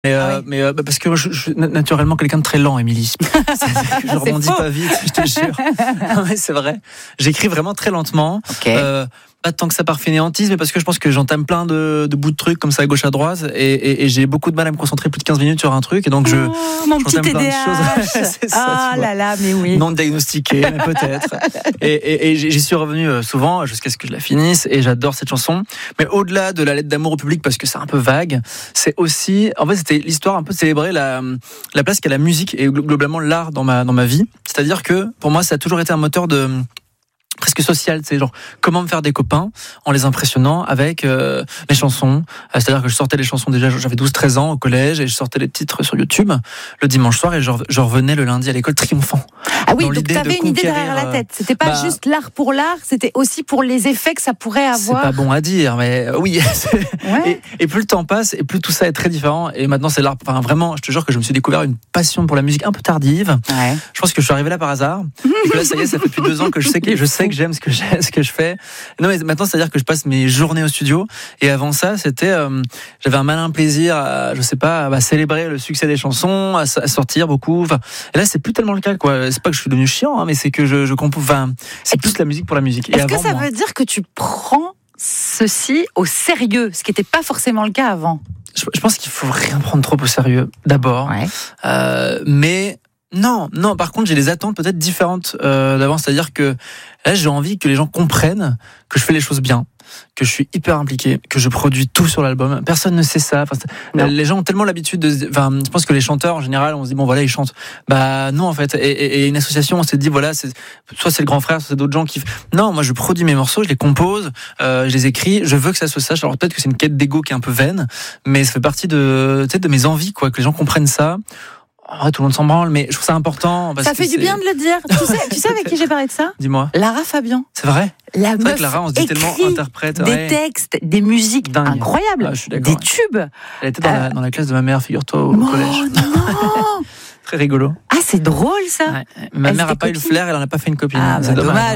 Parce que je suis naturellement quelqu'un de très lent, Émilie. Je rebondis pas vite, je te jure. Non, mais c'est vrai. J'écris vraiment très lentement. Okay. Pas tant que ça par fainéantise, mais parce que je pense que j'entame plein de bouts de trucs comme ça à gauche à droite et j'ai beaucoup de mal à me concentrer plus de 15 minutes sur un truc et donc mon petit j'entame plein de choses. C'est ça, là là, mais oui. Non diagnostiqué, mais peut-être. Et j'y suis revenu souvent jusqu'à ce que je la finisse et j'adore cette chanson. Mais au-delà de la lettre d'amour au public, parce que c'est un peu vague, c'est aussi, en fait, c'était l'histoire un peu de célébrer la place qu'a la musique et globalement l'art dans ma vie. C'est-à-dire que pour moi, ça a toujours été un moteur de presque social, c'est genre comment me faire des copains en les impressionnant avec mes chansons. C'est-à-dire que je sortais les chansons déjà, j'avais 12-13 ans au collège et je sortais les titres sur YouTube le dimanche soir et je revenais le lundi à l'école triomphant. Ah oui, donc t'avais une idée derrière la tête. C'était pas juste l'art pour l'art, c'était aussi pour les effets que ça pourrait avoir. C'est pas bon à dire, mais oui. Ouais. Et plus le temps passe et plus tout ça est très différent. Et maintenant c'est l'art. Enfin vraiment, je te jure que je me suis découvert une passion pour la musique un peu tardive. Ouais. Je pense que je suis arrivé là par hasard. Et que là ça y est, ça fait plus de 2 ans que je sais que j'aime ce que je fais. Non mais maintenant c'est à dire que je passe mes journées au studio. Et avant ça c'était, j'avais un malin plaisir à, je sais pas, à célébrer le succès des chansons, à sortir beaucoup. Enfin, et là c'est plus tellement le cas quoi. C'est pas que je suis devenu chiant, hein, mais c'est que je compose. Enfin, c'est plus la musique pour la musique. Est-ce que ça veut dire que tu prends ceci au sérieux, ce qui n'était pas forcément le cas avant? Je pense qu'il faut rien prendre trop au sérieux d'abord, ouais. Mais non. Par contre, j'ai des attentes peut-être différentes d'avant. C'est-à-dire que là, j'ai envie que les gens comprennent que je fais les choses bien, que je suis hyper impliqué, que je produis tout sur l'album. Personne ne sait ça. Enfin, les gens ont tellement l'habitude de. Enfin, je pense que les chanteurs en général, on se dit bon voilà, ils chantent. Bah non en fait. Et une association, on s'est dit voilà, soit c'est le grand frère, soit c'est d'autres gens qui. Non, moi je produis mes morceaux, je les compose, je les écris. Je veux que ça se sache. Alors peut-être que c'est une quête d'ego qui est un peu vaine, mais ça fait partie de mes envies quoi, que les gens comprennent ça. En vrai, tout le monde s'en branle, mais je trouve ça important. Parce ça fait du bien de le dire. Tu sais avec qui j'ai parlé de ça? Dis-moi. Lara Fabian. C'est vrai? La meuf vrai que Lara, on se dit tellement interprète. Des textes, des musiques dingues. Incroyables. Ah, je suis d'accord, des tubes. Elle était dans la classe de ma mère, figure-toi, au collège. Non. Très rigolo. Ah, c'est drôle ça. Ouais. Ma mère n'a pas eu le flair, elle en a pas fait une copine. Ah, c'est dommage.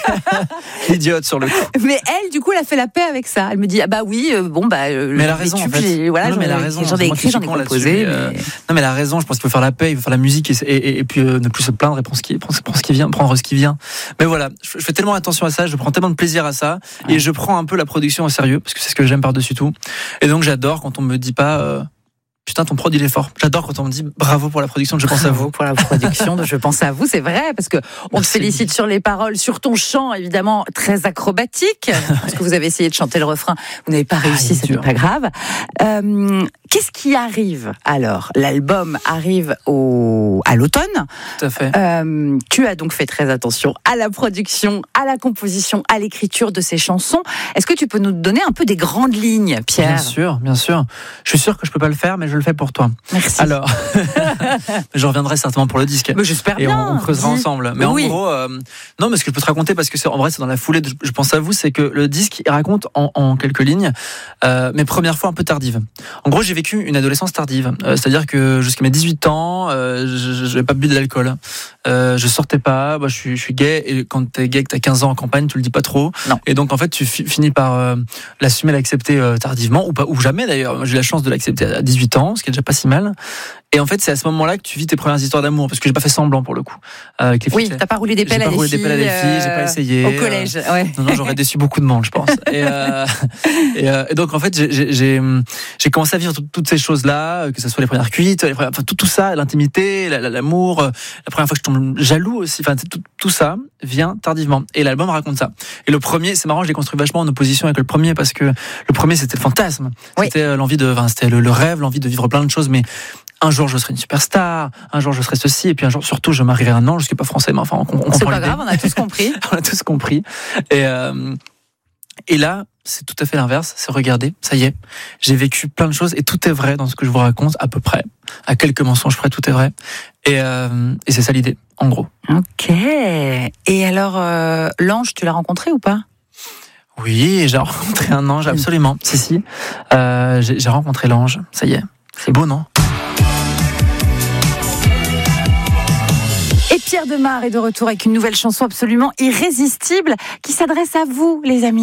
Idiote sur le coup. Mais elle, du coup, elle a fait la paix avec ça. Elle me dit ah bah oui, mais elle a raison. Tubes, en fait. Voilà, non, mais elle a raison. J'en ai écrit, j'en ai composé. Non, mais elle a raison. Je pense qu'il faut faire la paix, il faut faire la musique et puis ne plus se plaindre et prendre ce qui vient. Mais voilà, je fais tellement attention à ça, je prends tellement de plaisir à ça et je prends un peu la production au sérieux parce que c'est ce que j'aime par-dessus tout. Et donc j'adore quand on me dit pas. Putain, ton prod il est fort. J'adore quand on me dit bravo pour la production de Je pense à vous. Pour la production de Je pense à vous, c'est vrai, parce que on te félicite sur les paroles, sur ton chant, évidemment, très acrobatique, parce que vous avez essayé de chanter le refrain, vous n'avez pas réussi, ce n'est pas grave. Qu'est-ce qui arrive alors? L'album arrive à l'automne. Tout à fait. Tu as donc fait très attention à la production, à la composition, à l'écriture de ces chansons. Est-ce que tu peux nous donner un peu des grandes lignes, Pierre? Bien sûr. Je suis sûr que je peux pas le faire, mais je le fais pour toi. Merci. Alors, je reviendrai certainement pour le disque. Mais j'espère bien. Et on creusera ensemble. Mais en gros, non, mais ce que je peux te raconter, parce que en vrai, c'est dans la foulée de Je pense à vous, c'est que le disque, il raconte en quelques lignes mes premières fois un peu tardives. En gros, j'ai vécu une adolescence tardive. C'est-à-dire que jusqu'à mes 18 ans, je n'avais pas bu de l'alcool. Je sortais pas. Moi, je suis gay. Et quand t'es gay, que t'as 15 ans en campagne, tu le dis pas trop. Non. Et donc, en fait, tu finis par l'assumer, l'accepter tardivement, ou jamais d'ailleurs. J'ai eu la chance de l'accepter à 18 ans, ce qui est déjà pas si mal. Et en fait, c'est à ce moment-là que tu vis tes premières histoires d'amour, parce que j'ai pas fait semblant pour le coup. Avec les filles, t'as pas roulé des pelles à des filles. J'ai pas essayé. Au collège, ouais. Non, j'aurais déçu beaucoup de monde, je pense. Et donc en fait, j'ai commencé à vivre toutes ces choses-là, que ce soit les premières cuites, tout ça, l'intimité, l'amour, la première fois que je tombe jaloux aussi. Enfin, tout ça vient tardivement. Et l'album raconte ça. Et le premier, c'est marrant, je l'ai construit vachement en opposition avec le premier, parce que le premier, c'était le fantasme. Oui. C'était l'envie c'était le rêve, l'envie de vivre plein de choses, mais un jour je serai une superstar, un jour je serai ceci, et puis un jour surtout je marierai un ange, ce qui n'est pas français, mais enfin on c'est pas grave, on a tous compris. On a tous compris. Et là, c'est tout à fait l'inverse, c'est regardez, ça y est, j'ai vécu plein de choses et tout est vrai dans ce que je vous raconte, à peu près. À quelques mensonges près, tout est vrai. Et c'est ça l'idée, en gros. Ok. Et alors, l'ange, tu l'as rencontré ou pas? Oui, j'ai rencontré un ange, absolument. Si. J'ai rencontré l'ange, ça y est. C'est beau, non? Et Pierre Demar est de retour avec une nouvelle chanson absolument irrésistible qui s'adresse à vous, les amis.